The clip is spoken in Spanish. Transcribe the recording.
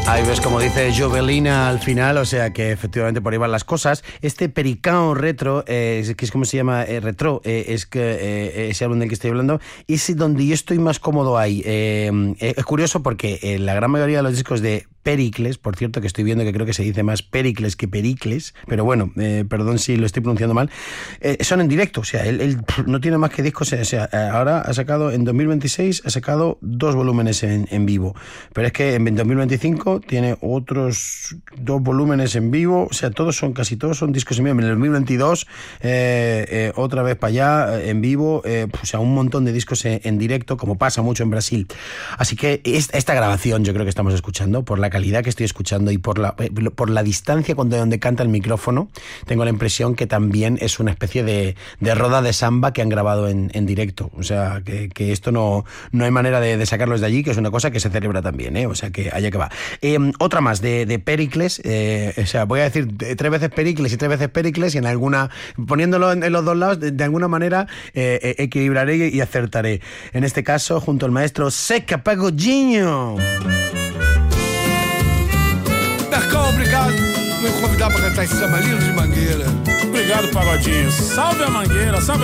Ahí ves como dice Jovelina al final, o sea que efectivamente por ahí van las cosas. Este Pericao Retro, que es como se llama, retro, es que ese álbum del que estoy hablando, es donde yo estoy más cómodo ahí. Es curioso porque la gran mayoría de los discos de Pericles, por cierto, que estoy viendo que creo que se dice más Pericles que Pericles, pero bueno, perdón si lo estoy pronunciando mal, son en directo, o sea, él no tiene más que discos, o sea, ahora ha sacado, en 2026, ha sacado 2 volúmenes en vivo, pero es que en 2025 tiene otros 2 volúmenes en vivo, o sea, casi todos son discos en vivo. En el 2022, otra vez para allá, en vivo, o sea, un montón de discos en directo, como pasa mucho en Brasil. Así que esta grabación yo creo que estamos escuchando, por la calidad que estoy escuchando y por la distancia donde canta el micrófono, tengo la impresión que también es una especie de roda de samba que han grabado en directo. O sea, que esto no hay manera de sacarlos de allí, que es una cosa que se celebra también, o sea, que allá que va. Otra más de Pericles, o sea, voy a decir 3 veces Pericles y 3 veces Pericles, y en alguna, poniéndolo en los dos lados, de alguna manera equilibraré y acertaré. En este caso, junto al maestro Zeca Pagodinho. Marcão, obrigado por me convidar para cantar esse samba lindo de Mangueira. Obrigado, Pagodinho. Salve a Mangueira, salve